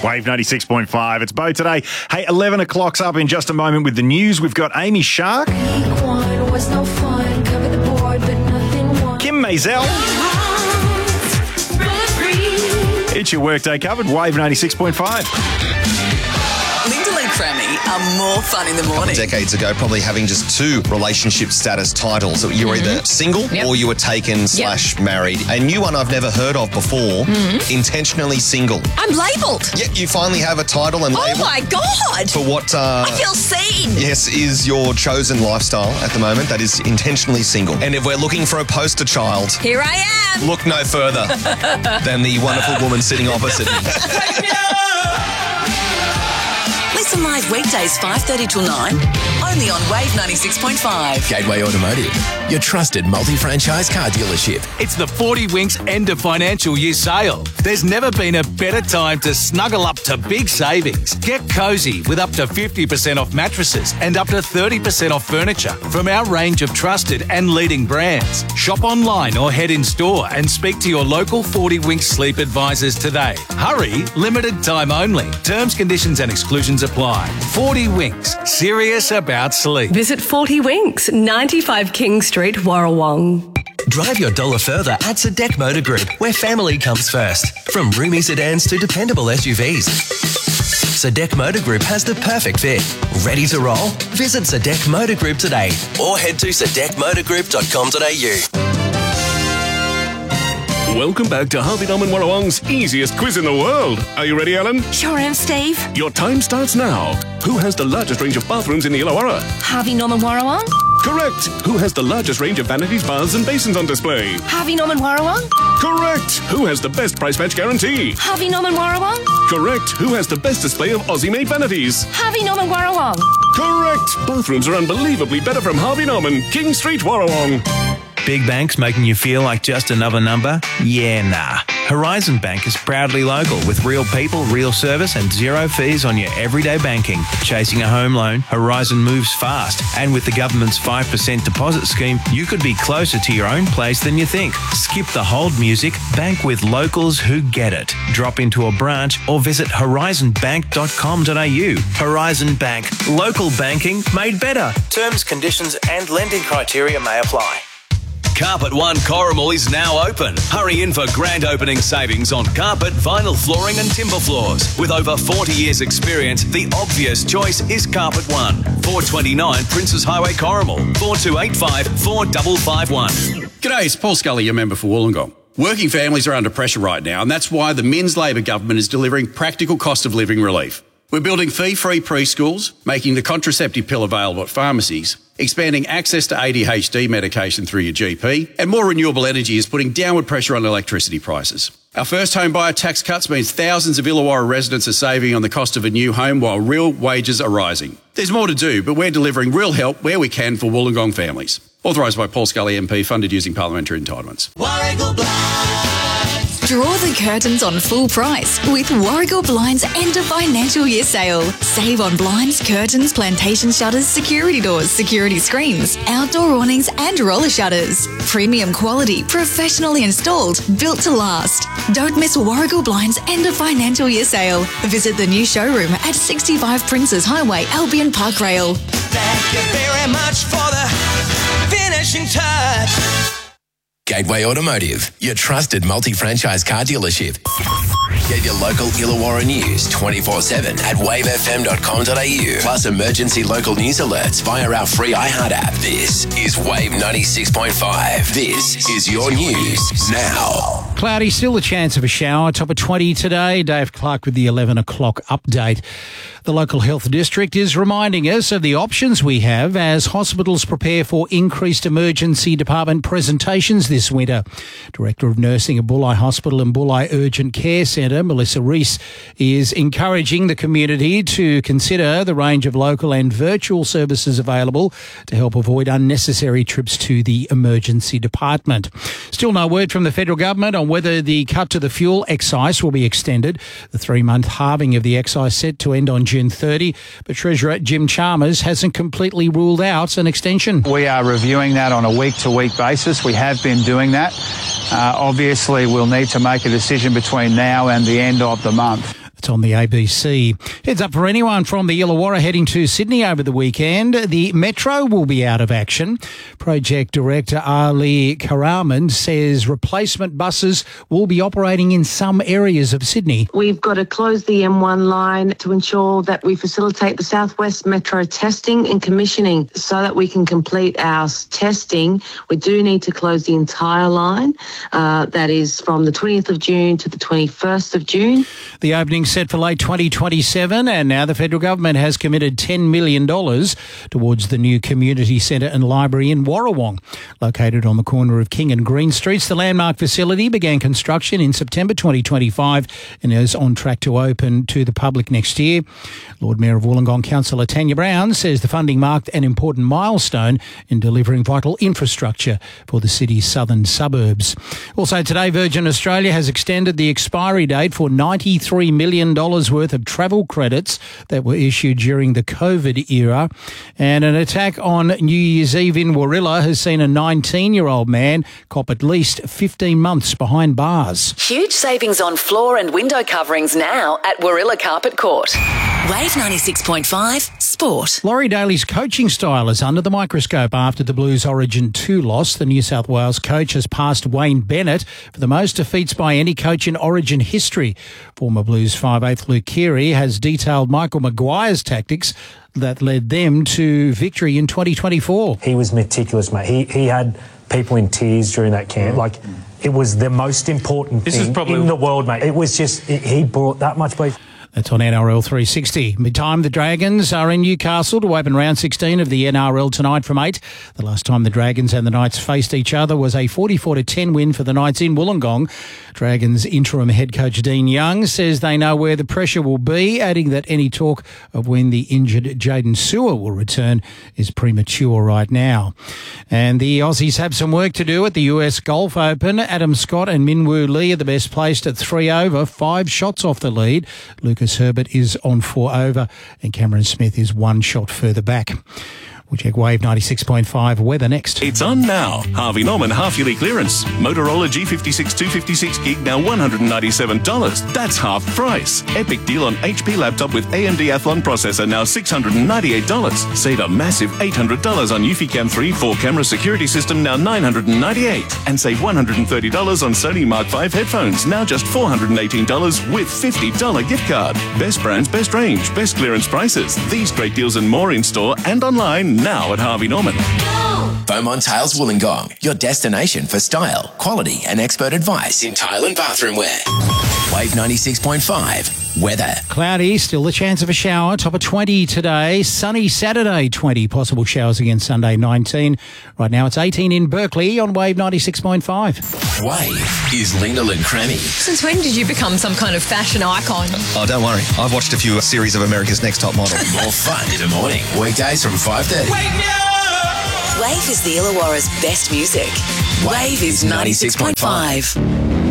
Wave 96.5. It's Bo today. Hey, 11 o'clock's up in just a moment with the news. We've got Amy Shark, Kim Maisel. It's your workday covered. Wave 96.5. Crammy are more fun in the morning. Decades ago, probably having just two relationship status titles. You were either single or you were taken / married. A new one I've never heard of before, intentionally single. I'm labelled. Yeah, you finally have a title and label. Oh my God. For what... I feel seen. Yes, is your chosen lifestyle at the moment. That is intentionally single. And if we're looking for a poster child... Here I am. Look no further than the wonderful woman sitting opposite me. Listen live weekdays 5:30 till 9, only on Wave 96.5. Gateway Automotive, your trusted multi-franchise car dealership. It's the 40 Winks end of financial year sale. There's never been a better time to snuggle up to big savings. Get cosy with up to 50% off mattresses and up to 30% off furniture from our range of trusted and leading brands. Shop online or head in store and speak to your local 40 Winks sleep advisors today. Hurry, limited time only. Terms, conditions and exclusions apply. 40 Winks, serious about sleep. Visit 40 Winks, 95 King Street, Warrawong. Drive your dollar further at Sadek Motor Group, where family comes first. From roomy sedans to dependable SUVs. Sadek Motor Group has the perfect fit. Ready to roll? Visit Sadek Motor Group today or head to sadekmotorgroup.com.au. Welcome back to Harvey Norman Warrawong's easiest quiz in the world. Are you ready, Ellen? Sure am, Steve. Your time starts now. Who has the largest range of bathrooms in the Illawarra? Harvey Norman Warrawong. Correct. Who has the largest range of vanities, baths and basins on display? Harvey Norman Warrawong. Correct. Who has the best price match guarantee? Harvey Norman Warrawong. Correct. Who has the best display of Aussie-made vanities? Harvey Norman Warrawong. Correct. Bathrooms are unbelievably better from Harvey Norman, King Street, Warrawong. Big banks making you feel like just another number? Yeah, nah. Horizon Bank is proudly local with real people, real service and zero fees on your everyday banking. Chasing a home loan, Horizon moves fast. And with the government's 5% deposit scheme, you could be closer to your own place than you think. Skip the hold music, bank with locals who get it. Drop into a branch or visit horizonbank.com.au. Horizon Bank. Local banking made better. Terms, conditions and lending criteria may apply. Carpet One Corrimal is now open. Hurry in for grand opening savings on carpet, vinyl flooring and timber floors. With over 40 years experience, the obvious choice is Carpet One. 429 Princes Highway, Corrimal. 4285 4551. G'day, it's Paul Scully, your member for Wollongong. Working families are under pressure right now, and that's why the Minns Labor government is delivering practical cost of living relief. We're building fee-free preschools, making the contraceptive pill available at pharmacies, expanding access to ADHD medication through your GP, and more renewable energy is putting downward pressure on electricity prices. Our first home buyer tax cuts means thousands of Illawarra residents are saving on the cost of a new home while real wages are rising. There's more to do, but we're delivering real help where we can for Wollongong families. Authorised by Paul Scully MP, funded using parliamentary entitlements. Draw the curtains on full price with Warragul Blinds end of financial year sale. Save on blinds, curtains, plantation shutters, security doors, security screens, outdoor awnings and roller shutters. Premium quality, professionally installed, built to last. Don't miss Warragul Blinds end of financial year sale. Visit the new showroom at 65 Princes Highway, Albion Park Rail. Thank you very much for the finishing touch. Gateway Automotive, your trusted multi-franchise car dealership. Get your local Illawarra news 24/7 at wavefm.com.au. Plus emergency local news alerts via our free iHeart app. This is Wave 96.5. This is your news now. Cloudy, still a chance of a shower. Top of 20 today. Dave Clark with the 11 o'clock update. The local health district is reminding us of the options we have as hospitals prepare for increased emergency department presentations this winter. Director of Nursing at Bulli Hospital and Bulli Urgent Care Centre, Melissa Rees, is encouraging the community to consider the range of local and virtual services available to help avoid unnecessary trips to the emergency department. Still no word from the federal government on whether the cut to the fuel excise will be extended. The 3-month halving of the excise set to end on June 30, but Treasurer Jim Chalmers hasn't completely ruled out an extension. We are reviewing that on a week-to-week basis. We have been doing that. Obviously, we'll need to make a decision between now and the end of the month. The It's on the ABC. Heads up for anyone from the Illawarra heading to Sydney over the weekend. The Metro will be out of action. Project Director Ali Karaman says replacement buses will be operating in some areas of Sydney. We've got to close the M1 line to ensure that we facilitate the South West Metro testing and commissioning so that we can complete our testing. We do need to close the entire line. That is from the 20th of June to the 21st of June. The opening set for late 2027, and now the federal government has committed $10 million towards the new community centre and library in Warrawong. Located on the corner of King and Green Streets, the landmark facility began construction in September 2025 and is on track to open to the public next year. Lord Mayor of Wollongong, Councillor Tanya Brown, says the funding marked an important milestone in delivering vital infrastructure for the city's southern suburbs. Also today, Virgin Australia has extended the expiry date for $93 million worth of travel credits that were issued during the COVID era. And an attack on New Year's Eve in Warilla has seen a 19-year-old man cop at least 15 months behind bars. Huge savings on floor and window coverings now at Warilla Carpet Court. Wave 96.5 Sport. Laurie Daly's coaching style is under the microscope after the Blues Origin 2 loss. The New South Wales coach has passed Wayne Bennett for the most defeats by any coach in Origin history. Former Blues 5'8" Luke Keary has detailed Michael Maguire's tactics that led them to victory in 2024. He was meticulous, mate. He had people in tears during that camp. Like, it was the most important thing in the world, mate. It was just, he brought that much belief. That's on NRL 360. Meantime, the Dragons are in Newcastle to open round 16 of the NRL tonight from 8. The last time the Dragons and the Knights faced each other was a 44-10 win for the Knights in Wollongong. Dragons interim head coach Dean Young says they know where the pressure will be, adding that any talk of when the injured Jaden Sewer will return is premature right now. And the Aussies have some work to do at the US Golf Open. Adam Scott and Minwoo Lee are the best placed at 3 over, 5 shots off the lead. Lucas Herbert is on 4 over and Cameron Smith is 1 shot further back. We'll check Wave 96.5 weather next. It's on now. Harvey Norman half-yearly clearance. Motorola G56 256 gig now $197. That's half price. Epic deal on HP laptop with AMD Athlon processor now $698. Save a massive $800 on Eufy 3 4-camera security system now $998. And save $130 on Sony Mark V headphones now just $418 with $50 gift card. Best brands, best range, best clearance prices. These great deals and more in store and online now at Harvey Norman. Beaumont Tiles Wollongong, your destination for style, quality and expert advice in tile and bathroom wear. Wave 96.5 weather. Cloudy, still the chance of a shower. Top of 20 today. Sunny Saturday, 20. Possible showers again Sunday, 19. Right now it's 18 in Berkeley on Wave 96.5. Wave is Linda and Crammy. Since when did you become some kind of fashion icon? Oh, don't worry. I've watched a few series of America's Next Top Model. More fun in the morning. Weekdays from 5:30. Wave is the Illawarra's best music. Wave is 96.5.